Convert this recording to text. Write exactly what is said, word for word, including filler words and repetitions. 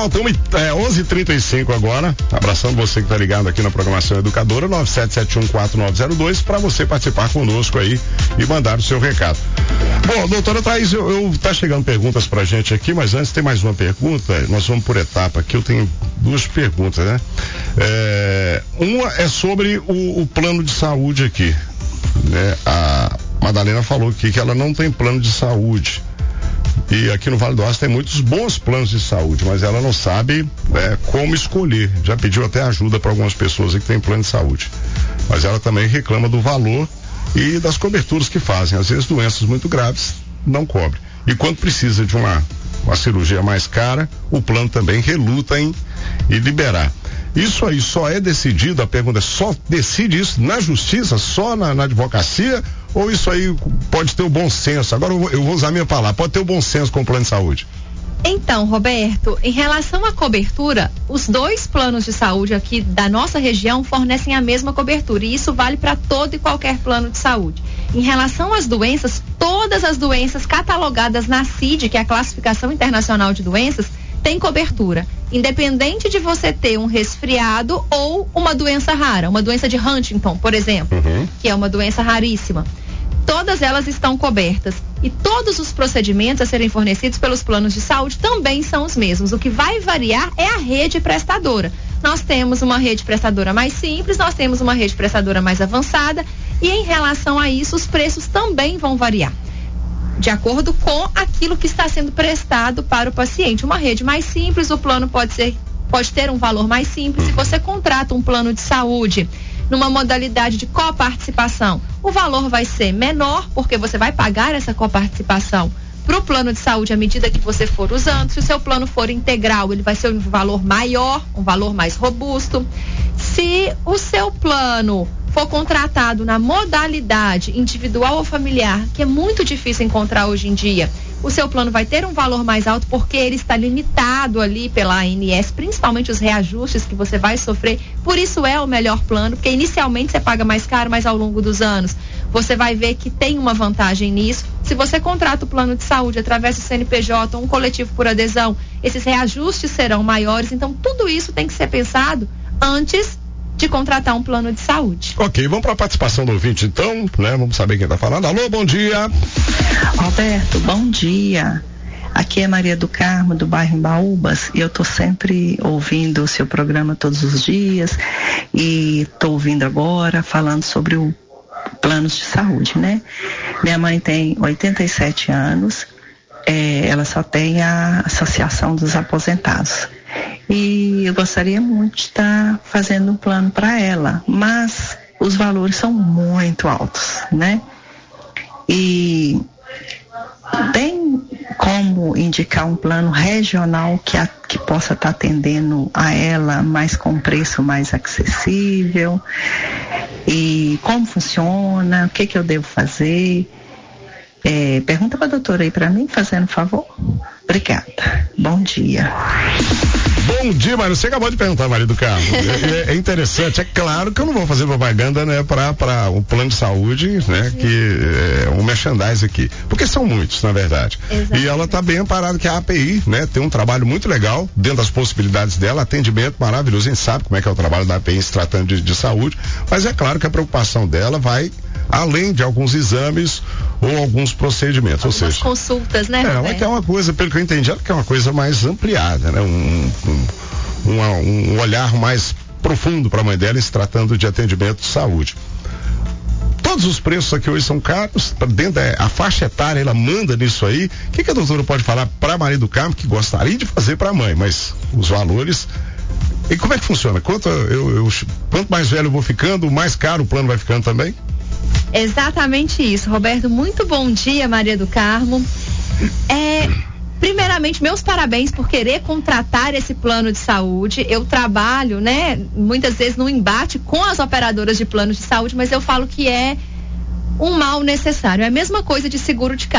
volta, é, onze e trinta e cinco agora, abraçando você que tá ligado aqui na programação Educadora, nove sete sete um quatro nove zero dois, para você participar conosco aí e mandar o seu recado. Bom, doutora Thaís, eu, eu tá chegando perguntas pra gente aqui, mas antes tem mais uma pergunta, nós vamos por etapa aqui, eu tenho duas perguntas, né? É, uma é sobre o, o plano de saúde aqui, né? A Madalena falou aqui que ela não tem plano de saúde. E aqui no Vale do Aço tem muitos bons planos de saúde, mas ela não sabe é, como escolher. Já pediu até ajuda para algumas pessoas aí que tem plano de saúde. Mas ela também reclama do valor e das coberturas que fazem. Às vezes doenças muito graves não cobre. E quando precisa de uma, uma cirurgia mais cara, o plano também reluta em, em liberar. Isso aí só é decidido, a pergunta é, só decide isso na justiça, só na, na advocacia, ou isso aí pode ter o bom senso? Agora eu vou, eu vou usar a minha palavra, pode ter o bom senso com o plano de saúde? Então, Roberto, em relação à cobertura, os dois planos de saúde aqui da nossa região fornecem a mesma cobertura, e isso vale para todo e qualquer plano de saúde. Em relação às doenças, todas as doenças catalogadas na C I D, que é a Classificação Internacional de Doenças, tem cobertura, independente de você ter um resfriado ou uma doença rara, uma doença de Huntington, por exemplo, uhum. que é uma doença raríssima. Todas elas estão cobertas e todos os procedimentos a serem fornecidos pelos planos de saúde também são os mesmos. O que vai variar é a rede prestadora. Nós temos uma rede prestadora mais simples, nós temos uma rede prestadora mais avançada, e em relação a isso os preços também vão variar de acordo com aquilo que está sendo prestado para o paciente. Uma rede mais simples, o plano pode ser, pode ter um valor mais simples. Se você contrata um plano de saúde numa modalidade de coparticipação, o valor vai ser menor, porque você vai pagar essa coparticipação para o plano de saúde à medida que você for usando. Se o seu plano for integral, ele vai ser um valor maior, um valor mais robusto. Se o seu plano for contratado na modalidade individual ou familiar, que é muito difícil encontrar hoje em dia, o seu plano vai ter um valor mais alto porque ele está limitado ali pela A N S, principalmente os reajustes que você vai sofrer. Por isso é o melhor plano, porque inicialmente você paga mais caro, mas ao longo dos anos você vai ver que tem uma vantagem nisso. Se você contrata o plano de saúde através do C N P J ou um coletivo por adesão, esses reajustes serão maiores. Então tudo isso tem que ser pensado antes de contratar um plano de saúde. Ok, vamos para a participação do ouvinte então, né? Vamos saber quem está falando. Alô, bom dia. Roberto, bom dia. Aqui é Maria do Carmo, do bairro Embaúbas, e eu tô sempre ouvindo o seu programa todos os dias, e tô ouvindo agora falando sobre o planos de saúde, né? Minha mãe tem oitenta e sete anos, é, ela só tem a Associação dos Aposentados. E eu gostaria muito de estar fazendo um plano para ela, mas os valores são muito altos, né? E tem como indicar um plano regional que, a, que possa estar atendendo a ela, mas com preço mais acessível? E como funciona? O que que eu devo fazer? É, pergunta para a doutora aí para mim, fazendo favor. Obrigada. Bom dia. Bom dia, Mário. Você acabou de perguntar, Maria do Carmo. É, é interessante. É claro que eu não vou fazer propaganda, né, para para um plano de saúde, né, Sim. que é um merchandise aqui. Porque são muitos, na verdade. Exatamente. E ela está bem amparada, que a A P I, né, tem um trabalho muito legal dentro das possibilidades dela, atendimento maravilhoso. A gente sabe como é que é o trabalho da A P I se tratando de, de saúde. Mas é claro que a preocupação dela vai além de alguns exames ou alguns procedimentos. Algumas ou seja, consultas, né? É, ela quer uma coisa, pelo que eu entendi, ela quer uma coisa mais ampliada, né? Um, um, uma, um olhar mais profundo para a mãe dela, se tratando de atendimento de saúde. Todos os preços aqui hoje são caros, dentro da a faixa etária, ela manda nisso aí. O que, que a doutora pode falar para a Maria do Carmo, que gostaria de fazer para a mãe, mas os valores. E como é que funciona? Quanto, eu, eu, quanto mais velho eu vou ficando, mais caro o plano vai ficando também? Exatamente isso, Roberto. Muito bom dia, Maria do Carmo. É, primeiramente, meus parabéns por querer contratar esse plano de saúde. Eu trabalho, né, muitas vezes no embate com as operadoras de planos de saúde, mas eu falo que é um mal necessário. É a mesma coisa de seguro de carro.